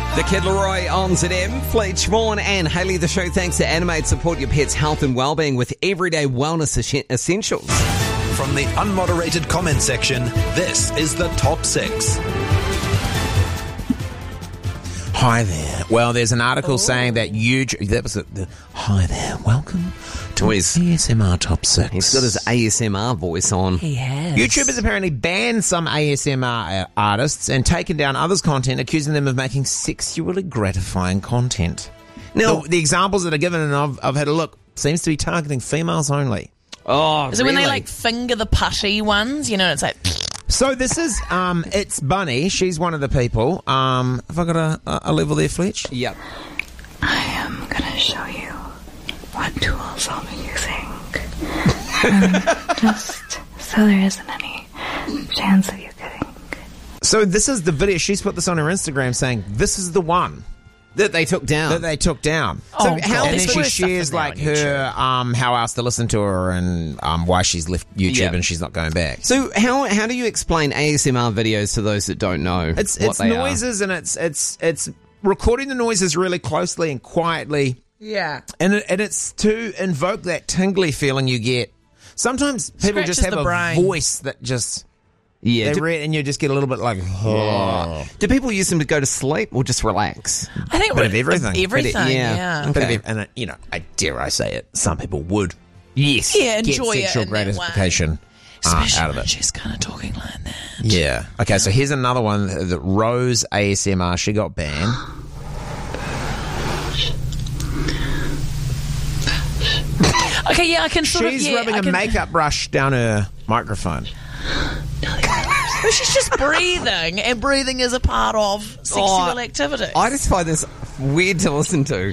The Kid Leroy on ZM. Fleetch, Vaughan and Hayley, the show thanks to Animate. Support your pet's health and well-being with everyday wellness essentials. From the unmoderated comment section, this is the Top 6. Hi there. Well, there's an article saying that YouTube... That was hi there. Welcome to ASMR Top 6. He's got his ASMR voice on. He has. YouTube has apparently banned some ASMR artists and taken down others' content, accusing them of making sexually gratifying content. Now, the examples that are given, and I've had a look, seems to be targeting females only. Oh, Is it when they like finger the putty ones? You know, it's like... So this is, it's Bunny. She's one of the people. Have I got a level there, Fletch? Yep. I am going to show you what tools I'll be using. Just so there isn't any chance of you getting... So this is the video. She's put this on her Instagram saying, this is the one. That they took down. So Oh, how God. and then she shares like her how else to listen to her and why she's left YouTube and she's not going back. So how do you explain ASMR videos to those that don't know? It's what they noises and it's recording the noises really closely and quietly. Yeah. And it's to invoke that tingly feeling you get. Sometimes people Scratches just have the a brain. voice that just Yeah. they read and you just get a little bit like Do people use them to go to sleep or just relax? I think Bit of everything. Everything, Yeah. yeah. Okay. and I dare I say it, some people would. Yes. Yeah, get enjoy it sexual in that way. gratification Especially out of when it. she's kind of talking like that. Yeah. Okay, so here's another one that Rose ASMR, she got banned. Okay, yeah, I can sort of... She's yeah, rubbing I a can, makeup brush down her microphone. But she's just breathing, and breathing is a part of sexual activity. I just find this weird to listen to.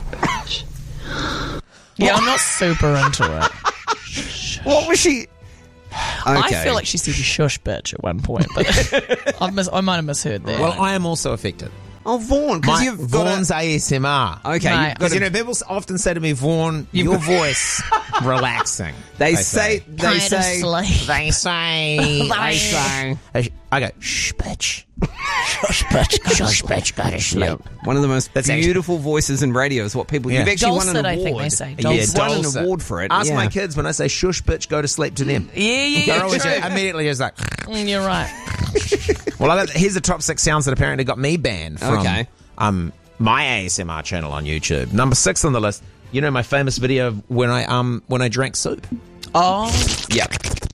Yeah, I'm not super into it. What was she? I feel like she said shush bitch at one point, but I might have misheard that. Well, I am also affected. Oh, Vaughan, because you've got Vaughan's ASMR. Okay, Mate. you've got Because, you know, people often say to me, Vaughan, your voice, relaxing. They say kind of sleep. They say. I go, shh, bitch. Shush, bitch, go to sleep. one of the most That's actually- beautiful voices in radio is what people. Yeah. You've actually won Dulcet, an I award. think they say. Yeah, You've won an dulcet. award for it. Ask yeah. my kids when I say shush, bitch, go to sleep to them. Yeah, They're always true. immediately just like. You're right. Well, here's the top 6 sounds that apparently got me banned from Okay. my ASMR channel on YouTube. Number 6 on the list. You know my famous video of when I drank soup. Oh, Yep.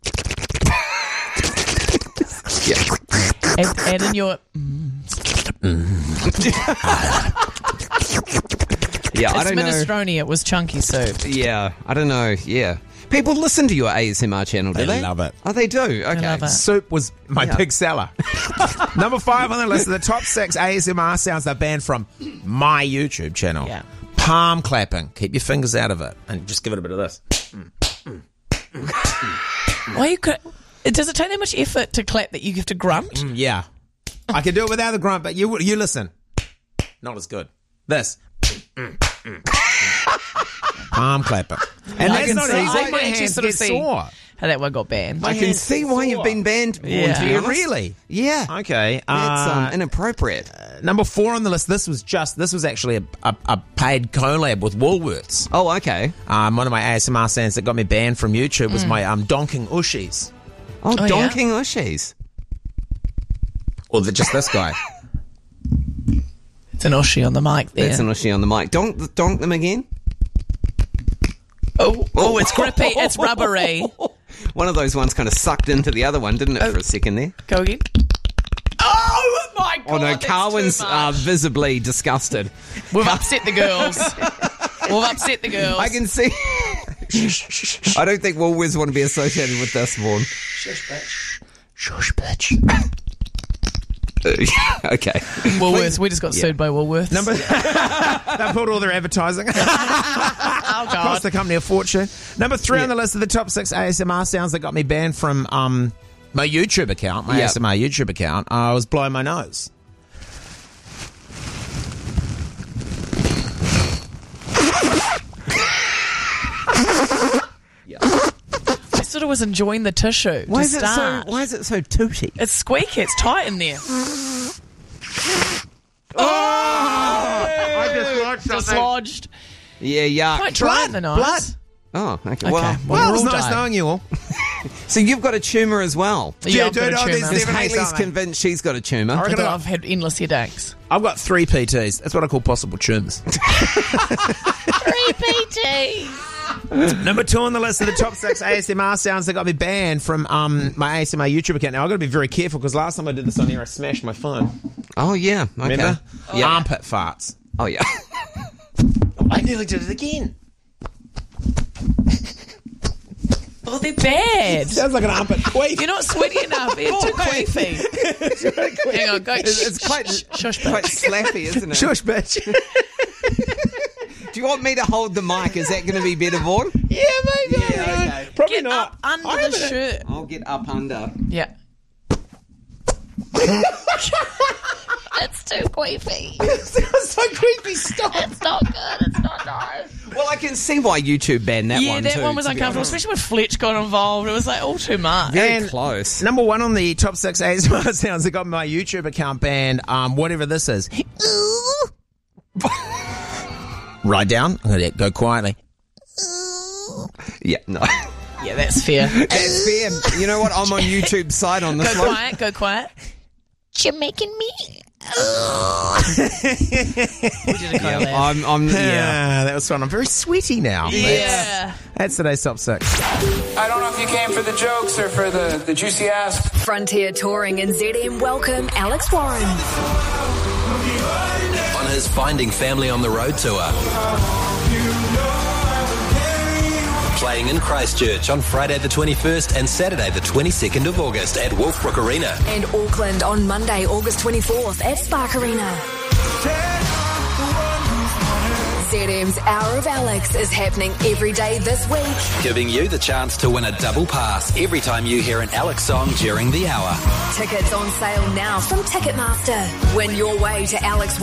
and in your... Yeah, I It's don't know. minestrone, it was chunky soup. Yeah, I don't know. Yeah. People listen to your ASMR channel, do They they? love it. Oh, they do? Okay. love it. Soup was my Yeah. big seller. Number 5 on the list of the top 6 ASMR sounds they're banned from my YouTube channel. Yeah. Palm clapping. Keep your fingers out of it and just give it a bit of this. Why you could... Does it take that much effort to clap that you have to grunt? Yeah. I can do it without the grunt, but you listen. Not as good. This. Palm clapping. And I that's can not see- easy. I can My actually hands sort of get see- sore. How that one got banned. I can see why you've been banned. Vaughan, Yeah. to be Yeah, honest. really? Yeah. Okay. It's inappropriate. Number 4 on the list. This was actually a paid collab with Woolworths. Oh, okay. One of my ASMR sounds that got me banned from YouTube was my donking ushies. Oh, yeah? donking ushies. Or just this guy. It's an ushi on the mic there. That's an ushie on the mic. Donk them again. Oh, it's grippy. It's rubbery. One of those ones kind of sucked into the other one, didn't it, for a second there? Go again. Oh, my God. Oh, no, that's Carwin's too much. visibly disgusted. We've upset the girls. We've upset the girls. I can see. I don't think Woolworths want to be associated with this, Vaughan. Shush, bitch. Okay. Woolworths. We just got sued by Woolworths. They pulled all their advertising. Oh, God. Cost the company a fortune. Number 3 on the list of the top 6 ASMR sounds that got me banned from my YouTube account, my Yep. ASMR YouTube account. I was blowing my nose. I sort of was enjoying the tissue. Why to is it start. Why is it so tooty? It's squeaky. It's tight in there. Oh! dislodged. Yeah, yuck. Quite dry in the nose. blood. Oh, okay. Okay. Well, Well, it was we'll nice die. knowing you all. so you've got a tumour as well. Yeah, I've got a dude, tumour. there's Because definitely Hayley's something. convinced she's got a tumour. I reckon I've had endless headaches. I've got 3 PTs. That's what I call possible tumours. 3 PT. Number 2 on the list of the top 6 ASMR sounds that got me banned from my ASMR YouTube account. Now, I've got to be very careful because last time I did this on here, I smashed my phone. Oh, yeah. Okay. Remember? Yeah. Armpit farts. Oh, yeah. I nearly did it again. Oh, they're bad. Sounds like an armpit queef. You're not sweaty enough. You're too queefy. Hang on, go. It's quite, Shush, quite bitch. slappy, isn't it? Shush, bitch. Do you want me to hold the mic? Is that going to be better, Vaughan? Yeah, maybe. Yeah, okay. Probably Get not. up under I the haven't- shirt. I'll get up under. Yeah. It's too queefy. It's so creepy. Stop. It's not good. It's not nice. Well, I can see why YouTube banned that Yeah, one, that too, one was to be uncomfortable, honest. especially when Fletch got involved. It was like all too much. Very And close. Number 1 on the top 6 ASMR sounds that got my YouTube account banned. Whatever this is. Write down. I'm going to go quietly. Yeah, no. Yeah, that's fair. That's fair. You know what? I'm on YouTube's side on this Go one. quiet, go quiet. You're making me. We did a Yeah, collab. I'm yeah. That was fun. I'm very sweaty now. Yeah. That's today's top 6. I don't know if you came for the jokes or for the juicy ass. Frontier Touring and ZM welcome Alex Warren. On his Finding Family on the Road tour. Playing in Christchurch on Friday the 21st and Saturday the 22nd of August at Wolfbrook Arena. And Auckland on Monday, August 24th at Spark Arena. ZM's Hour of Alex is happening every day this week. Giving you the chance to win a double pass every time you hear an Alex song during the hour. Tickets on sale now from Ticketmaster. Win your way to Alex